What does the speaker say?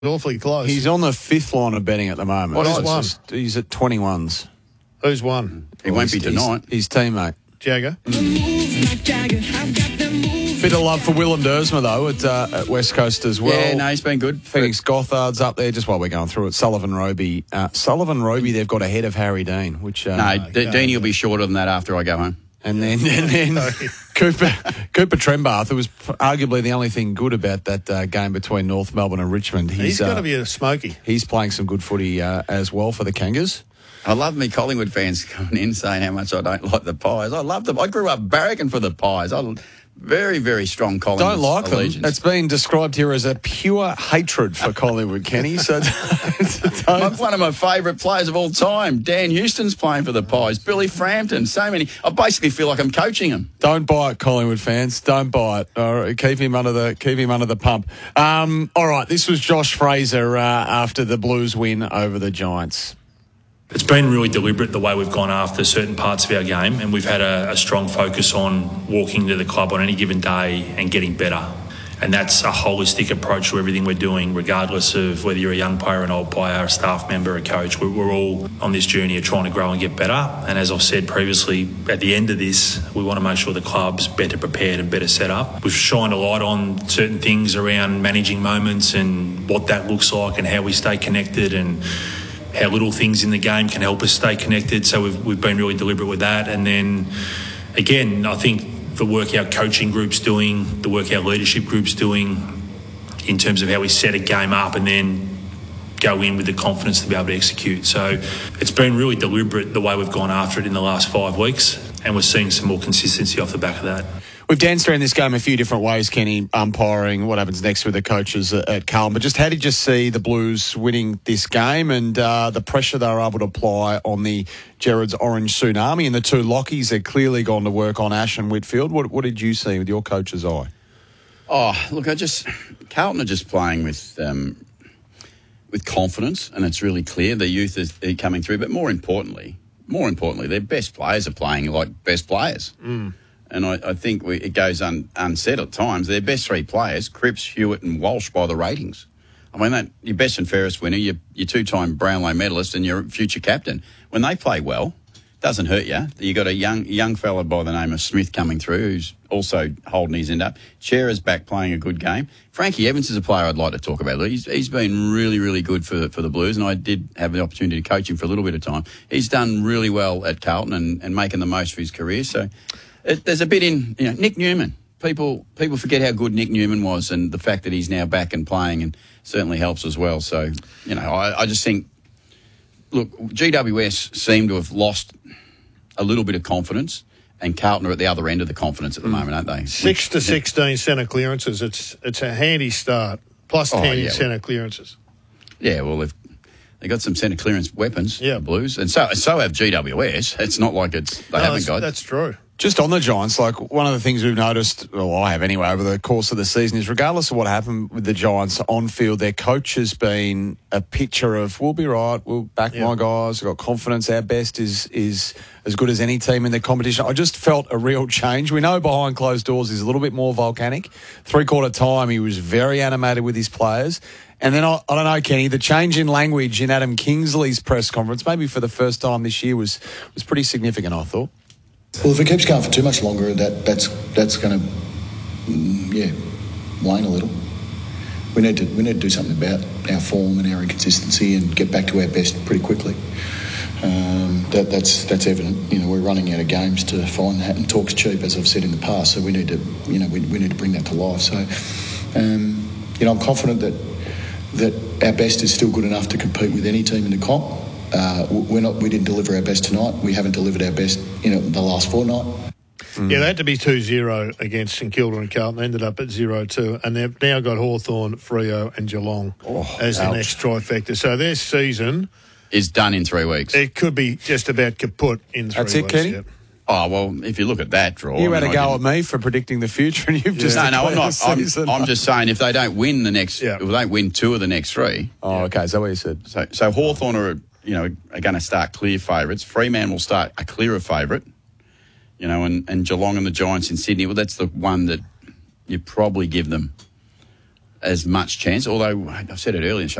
awfully close. He's on the fifth line of betting at the moment. What is one? He's at 21s. Who's won? He won't be tonight. His teammate. Jagger. Bit of love for Willem Dersma, though, at West Coast as well. Yeah, no, he's been good. Phoenix Gothard's up there, just while we're going through it. Sullivan Roby, they've got ahead of Harry Dean, which... Deanie will be shorter than that after I go home. And then Cooper Trembath, who was arguably the only thing good about that game between North Melbourne and Richmond. He's got to be a smoky. He's playing some good footy as well for the Kangas. I love me Collingwood fans coming in saying how much I don't like the Pies. I love them. I grew up barracking for the Pies. Very, very strong Collingwood Don't like allegiance. them. It's been described here as a pure hatred for Collingwood, Kenny. So one of my favourite players of all time, Dan Houston's playing for the Pies. Billy Frampton, so many. I basically feel like I'm coaching him. Don't buy it, Collingwood fans. Don't buy it. All right, keep him under the pump. All right, this was Josh Fraser after the Blues win over the Giants. It's been really deliberate the way we've gone after certain parts of our game, and we've had a strong focus on walking to the club on any given day and getting better. And that's a holistic approach to everything we're doing, regardless of whether you're a young player, an old player, a staff member, a coach. We're all on this journey of trying to grow and get better. And as I've said previously, at the end of this, we want to make sure the club's better prepared and better set up. We've shined a light on certain things around managing moments and what that looks like and how we stay connected and how little things in the game can help us stay connected. So we've been really deliberate with that. And then, again, I think the work our coaching group's doing, the work our leadership group's doing in terms of how we set a game up and then go in with the confidence to be able to execute. So it's been really deliberate the way we've gone after it in the last 5 weeks, and we're seeing some more consistency off the back of that. We've danced around this game a few different ways, Kenny, umpiring, what happens next with the coaches at Carlton. But just how did you see the Blues winning this game and the pressure they were able to apply on the Gerrard's Orange Tsunami and the two Lockies that clearly gone to work on Ash and Whitfield? What did you see with your coach's eye? Oh, look, Carlton are just playing with confidence, and it's really clear the youth is coming through. But more importantly, their best players are playing like best players. Mm. And I think it goes unsaid at times. Their best three players, Cripps, Hewitt and Walsh, by the ratings. I mean, your best and fairest winner, your two-time Brownlow medalist and your future captain. When they play well, it doesn't hurt you. You got a young fella by the name of Smith coming through who's also holding his end up. Chera's back playing a good game. Frankie Evans is a player I'd like to talk about. He's been really, really good for the Blues, and I did have the opportunity to coach him for a little bit of time. He's done really well at Carlton and making the most of his career. So... there's a bit in Nick Newman. People forget how good Nick Newman was, and the fact that he's now back and playing and certainly helps as well. So, I just think, look, GWS seem to have lost a little bit of confidence, and Carlton are at the other end of the confidence at the moment, aren't they? 6 to 16 centre clearances. It's a handy start. Plus 10 in centre clearances. Yeah, well, they've got some centre clearance weapons, the Blues, and so have GWS. It's not like they haven't got. That's true. Just on the Giants, one of the things we've noticed, well, I have anyway, over the course of the season is regardless of what happened with the Giants on field, their coach has been a picture of, we'll be right, we'll back my guys, we've got confidence, our best is as good as any team in the competition. I just felt a real change. We know behind closed doors he's a little bit more volcanic. 3/4 time he was very animated with his players. And then, I don't know, Kenny, the change in language in Adam Kingsley's press conference, maybe for the first time this year, was pretty significant, I thought. Well, if it keeps going for too much longer, that's going to, wane a little. We need to do something about our form and our inconsistency and get back to our best pretty quickly. That's evident. We're running out of games to find that, and talk's cheap, as I've said in the past. So we need to, we need to bring that to life. So, I'm confident that our best is still good enough to compete with any team in the comp. We didn't deliver our best tonight. We haven't delivered our best the last fortnight. Yeah, they had to be 2-0 against St Kilda and Carlton. They ended up at 0-2, and they've now got Hawthorn, Freo and Geelong as the next trifecta. So their season is done in 3 weeks. It could be just about kaput in 3 weeks. That's it, Kenny? Yeah. Oh, well, if you look at that draw... You had a go at me for predicting the future, and you've just... No, I'm not. I'm just saying, if they don't win the next... If they don't win 2 of the next 3... Oh, okay, is that what you said? So Hawthorn are going to start clear favourites. Fremantle will start a clearer favourite, and Geelong and the Giants in Sydney. Well, that's the one that you probably give them as much chance. Although I've said it earlier in the show,